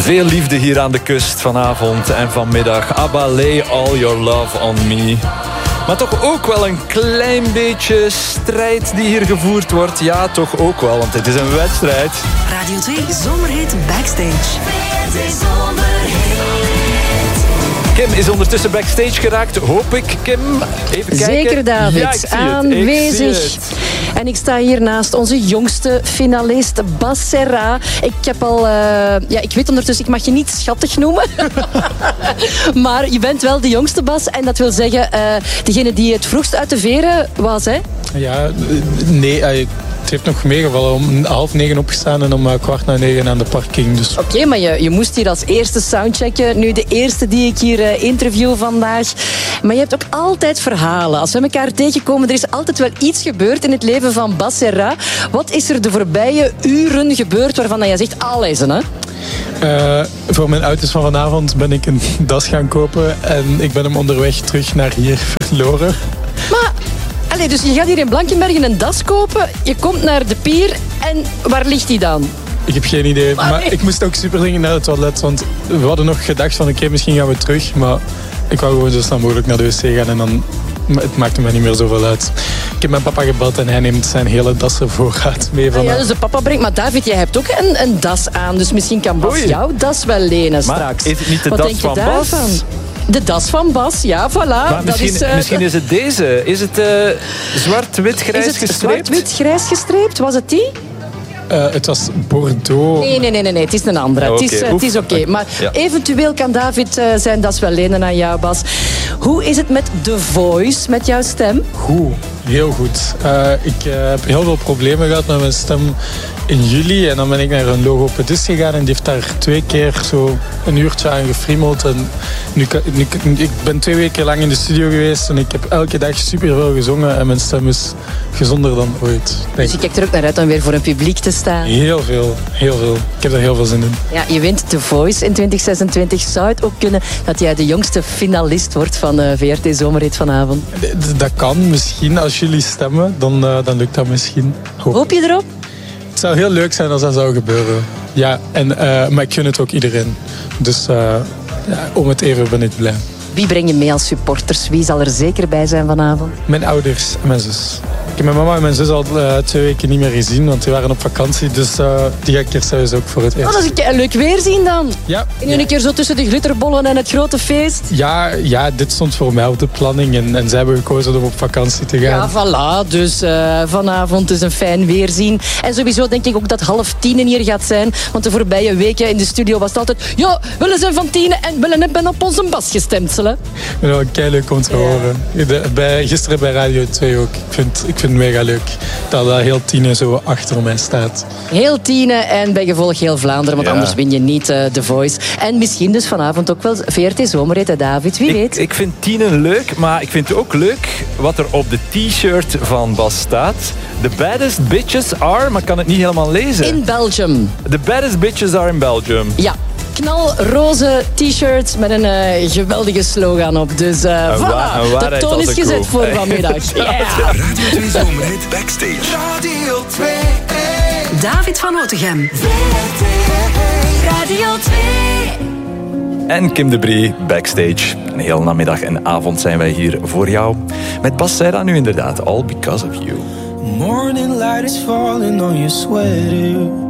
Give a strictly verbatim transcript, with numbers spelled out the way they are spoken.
Veel liefde hier aan de kust vanavond en vanmiddag. Abba, lay all your love on me. Maar toch ook wel een klein beetje strijd die hier gevoerd wordt. Ja, toch ook wel, want het is een wedstrijd. Radio twee Zomerhit Backstage. Kim is ondertussen backstage geraakt, hoop ik, Kim. Even kijken. Zeker, David. Ja, ik zie Aanwezig. Het. Ik zie het. En ik sta hier naast onze jongste finalist, Bas Serra. Ik heb al... Uh, ja, ik weet ondertussen, ik mag je niet schattig noemen. Maar je bent wel de jongste, Bas. En dat wil zeggen, uh, degene die het vroegst uit de veren was, hè? Ja, nee... Uh, Het heeft nog meegevallen. Om half negen opgestaan en om kwart na negen aan de parking. Dus. Oké, okay, maar je, je moest hier als eerste soundchecken. Nu de eerste die ik hier uh, interview vandaag. Maar je hebt ook altijd verhalen. Als we elkaar tegenkomen, er is altijd wel iets gebeurd in het leven van Bas Serra. Wat is er de voorbije uren gebeurd waarvan je zegt, allezen, hè? Uh, voor mijn auto's van vanavond ben ik een das gaan kopen. En ik ben hem onderweg terug naar hier verloren. Maar... Allee, dus je gaat hier in Blankenbergen een das kopen, je komt naar de pier en waar ligt die dan? Ik heb geen idee, maar, maar ik moest ook super dringend naar het toilet, want we hadden nog gedacht van oké, okay, misschien gaan we terug, maar ik wou gewoon zo snel mogelijk naar de wc gaan en dan, het maakte me niet meer zoveel uit. Ik heb mijn papa gebeld en hij neemt zijn hele dassenvoorraad mee van... Ah, ja, dus de papa brengt, maar David, jij hebt ook een, een das aan, dus misschien kan Bas Oei. jouw das wel lenen straks. Maar is het niet de Wat das denk je van daarvan? Bas? De das van Bas, ja, voilà. Maar misschien, dat is, uh, misschien is het deze. Is het uh, zwart-wit-grijs gestreept? Is het zwart-wit-grijs gestreept? Was het die? Uh, het was Bordeaux. Nee, nee, nee, nee, nee. Het is een andere. Oh, okay. Het is, uh, het is oké. Okay. Maar ja. eventueel kan David uh, zijn das wel lenen aan jou, Bas. Hoe is het met The Voice, met jouw stem? Goed, heel goed. Uh, ik uh, heb heel veel problemen gehad met mijn stem in juli. En dan ben ik naar een logopedist gegaan en die heeft daar twee keer zo een uurtje aan gefriemeld. En nu, nu, ik ben twee weken lang in de studio geweest en ik heb elke dag superveel gezongen en mijn stem is gezonder dan ooit. Dus je kijkt er ook naar uit om weer voor een publiek te staan? Heel veel, heel veel. Ik heb er heel veel zin in. Ja, je wint The Voice in twintig zesentwintig. Zou het ook kunnen dat jij de jongste finalist wordt van uh, V R T Zomerhit vanavond? D- dat kan misschien. Als jullie stemmen, dan, uh, dan lukt dat misschien. Hoop. Hoop je erop? Het zou heel leuk zijn als dat zou gebeuren. Ja, en, uh, maar ik gun het ook iedereen. Dus uh, ja, om het even ben ik blij. Wie breng je mee als supporters? Wie zal er zeker bij zijn vanavond? Mijn ouders en mijn zus. Ik heb mijn mama en mijn zus al uh, twee weken niet meer gezien, want die waren op vakantie. Dus uh, die ga ik eerst thuis ook voor het eerst. Oh, dat is een leuk weerzien dan. Ja. En nu een keer zo tussen de glitterbollen en het grote feest. Ja, ja, dit stond voor mij op de planning en, en zij hebben gekozen om op vakantie te gaan. Ja, voilà. Dus uh, vanavond is een fijn weerzien. En sowieso denk ik ook dat half tien hier gaat zijn. Want de voorbije weken in de studio was het altijd... Ja, willen zijn van tien en willen hebben op onze Bas gestemd. Ik vind het kei leuk om te ja. horen. De, bij, gisteren bij Radio twee ook. Ik vind, ik vind het mega leuk dat, dat heel Tiene zo achter mij staat. Heel Tiene en bij gevolg heel Vlaanderen, want ja. anders win je niet uh, The Voice. En misschien dus vanavond ook wel V R T Zomerhit, David, wie ik, weet. Ik vind Tiene leuk, maar ik vind ook leuk wat er op de t-shirt van Bas staat. The baddest bitches are, maar ik kan het niet helemaal lezen. In Belgium. The baddest bitches are in Belgium. Ja. Knalroze t-shirts met een uh, geweldige slogan op. Dus uh, voilà, waar, de toon is gezet cool. voor vanmiddag. Yeah. Radio twee Zomerhit Backstage. Radio twee. David van Otegem. Radio twee. En Kim de Brie, backstage. Een hele namiddag en avond zijn wij hier voor jou. Met Bas Serra nu inderdaad, All Because of You. Morning light is falling on your sweater.